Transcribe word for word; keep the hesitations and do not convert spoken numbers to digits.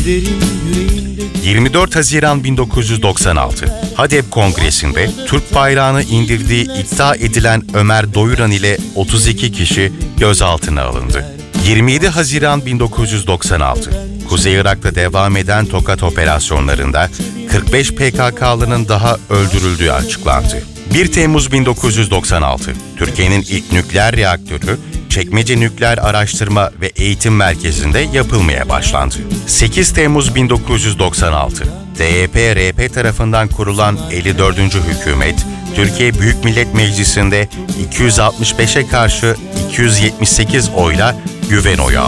yirmi dört Haziran bin dokuz yüz doksan altı, HADEP Kongresi'nde Türk bayrağını indirdiği iddia edilen Ömer Doyuran ile otuz iki kişi gözaltına alındı. yirmi yedi Haziran bin dokuz yüz doksan altı, Kuzey Irak'ta devam eden Tokat operasyonlarında kırk beş P K K'lının daha öldürüldüğü açıklandı. bir Temmuz bin dokuz yüz doksan altı, Türkiye'nin ilk nükleer reaktörü Çekmece Nükleer Araştırma ve Eğitim Merkezi'nde yapılmaya başlandı. sekiz Temmuz bin dokuz yüz doksan altı, D Y P R P tarafından kurulan elli dördüncü hükümet, Türkiye Büyük Millet Meclisi'nde iki yüz altmış beşe karşı iki yüz yetmiş sekiz oyla güven oyu aldı.